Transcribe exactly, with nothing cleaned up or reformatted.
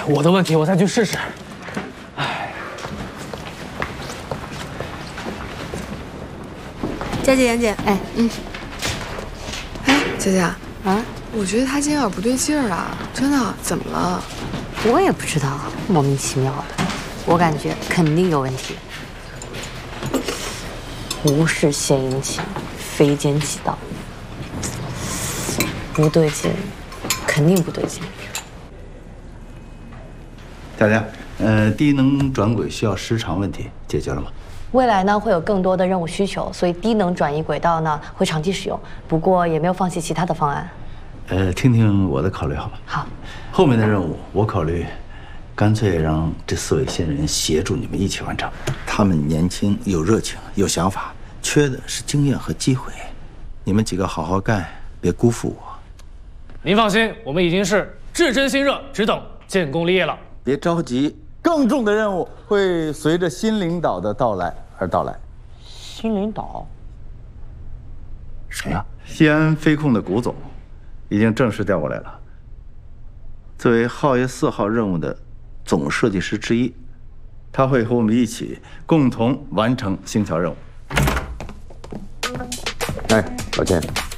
我的问题，我再去试试。哎， 佳姐、妍姐， 哎，嗯， 哎，佳佳啊， 我觉得他今天有点不对劲儿啊，真的，怎么了？ 我也不知道，莫名其妙的，我感觉肯定有问题。无事献殷勤，非奸即盗，不对劲，肯定不对劲。 佳佳，呃，低能转轨需要时长问题解决了吗？ 未来呢会有更多的任务需求，所以低能转移轨道呢会长期使用，不过也没有放弃其他的方案。 呃，听听我的考虑好吗？ 好， 后面的任务我考虑，干脆让这四位新人协助你们一起完成。他们年轻有热情有想法，缺的是经验和机会。你们几个好好干，别辜负我。 您放心，我们已经是至臻新热，只等建功立业了。 别着急，更重的任务会随着新领导的到来而到来。 新领导？ 谁呀？西安飞控的古总，已经正式调过来了。作为皓月四号任务的总设计师之一，他会和我们一起共同完成星桥任务。 哎，抱歉。